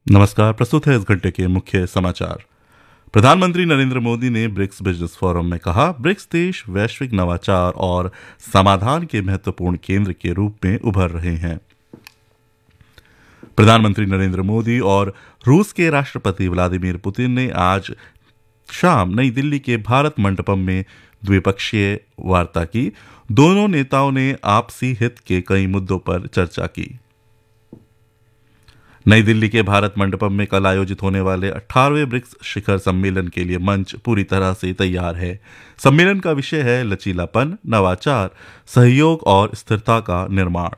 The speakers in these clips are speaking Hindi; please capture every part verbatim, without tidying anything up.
नमस्कार। प्रस्तुत है इस घंटे के मुख्य समाचार। प्रधानमंत्री नरेंद्र मोदी ने ब्रिक्स बिजनेस फोरम में कहा, ब्रिक्स देश वैश्विक नवाचार और समाधान के महत्वपूर्ण केंद्र के रूप में उभर रहे हैं। प्रधानमंत्री नरेंद्र मोदी और रूस के राष्ट्रपति व्लादिमीर पुतिन ने आज शाम नई दिल्ली के भारत मंडपम में द्विपक्षीय वार्ता की। दोनों नेताओं ने आपसी हित के कई मुद्दों पर चर्चा की। नई दिल्ली के भारत मंडपम में कल आयोजित होने वाले अठारहवें ब्रिक्स शिखर सम्मेलन के लिए मंच पूरी तरह से तैयार है। सम्मेलन का विषय है लचीलापन, नवाचार, सहयोग और स्थिरता का निर्माण।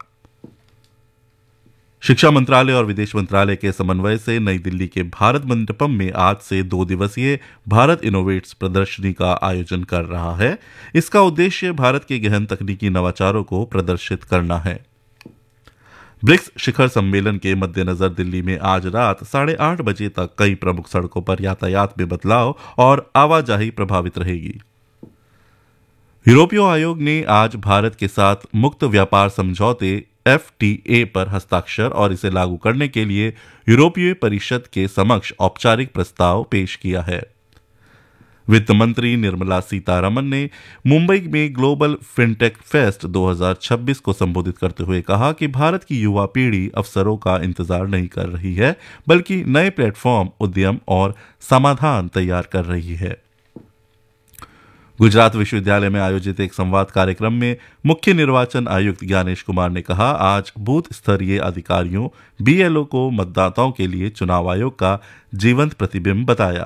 शिक्षा मंत्रालय और विदेश मंत्रालय के समन्वय से नई दिल्ली के भारत मंडपम में आज से दो दिवसीय भारत इनोवेट्स प्रदर्शनी का आयोजन कर रहा है। इसका उद्देश्य भारत के गहन तकनीकी नवाचारों को प्रदर्शित करना है। ब्रिक्स शिखर सम्मेलन के मद्देनजर दिल्ली में आज रात साढ़े आठ बजे तक कई प्रमुख सड़कों पर यातायात में बदलाव और आवाजाही प्रभावित रहेगी। यूरोपीय आयोग ने आज भारत के साथ मुक्त व्यापार समझौते एफ टी ए पर हस्ताक्षर और इसे लागू करने के लिए यूरोपीय परिषद के समक्ष औपचारिक प्रस्ताव पेश किया है। वित्त मंत्री निर्मला सीतारमन ने मुंबई में ग्लोबल फिनटेक फेस्ट दो हज़ार छब्बीस को संबोधित करते हुए कहा कि भारत की युवा पीढ़ी अवसरों का इंतजार नहीं कर रही है, बल्कि नए प्लेटफॉर्म, उद्यम और समाधान तैयार कर रही है। गुजरात विश्वविद्यालय में आयोजित एक संवाद कार्यक्रम में मुख्य निर्वाचन आयुक्त ज्ञानेश कुमार ने कहा, आज बूथ स्तरीय अधिकारियों बी एल ओ को मतदाताओं के लिए चुनाव आयोग का जीवंत प्रतिबिंब बताया।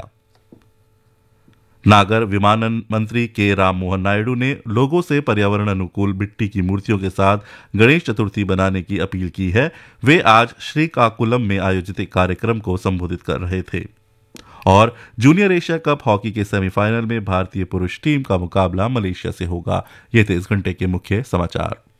नागर विमानन मंत्री के राम मोहन नायडू ने लोगों से पर्यावरण अनुकूल मिट्टी की मूर्तियों के साथ गणेश चतुर्थी बनाने की अपील की है। वे आज श्रीकाकुलम में आयोजित एक कार्यक्रम को संबोधित कर रहे थे। और जूनियर एशिया कप हॉकी के सेमीफाइनल में भारतीय पुरुष टीम का मुकाबला मलेशिया से होगा। ये थे इस घंटे के मुख्य समाचार।